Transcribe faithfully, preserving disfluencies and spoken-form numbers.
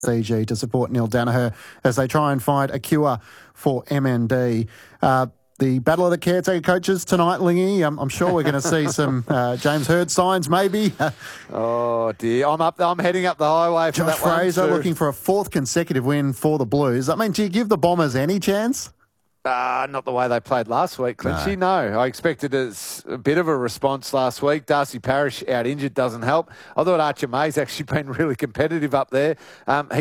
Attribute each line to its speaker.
Speaker 1: C G to support Neil Danaher as they try and find a cure for M N D. Uh, the battle of the caretaker coaches tonight, Lingy. I'm, I'm sure we're going to see some uh, James Hird signs, maybe.
Speaker 2: Oh dear, I'm up. I'm heading up the highway for
Speaker 1: Josh
Speaker 2: that one.
Speaker 1: Fraser
Speaker 2: too.
Speaker 1: looking for a fourth consecutive win for the Blues. I mean, do you give the Bombers any chance?
Speaker 2: Uh, not the way they played last week, Clinchy. No. no, I expected a, a bit of a response last week. Darcy Parish out injured doesn't help. I thought Archer May's actually been really competitive up there. Um, he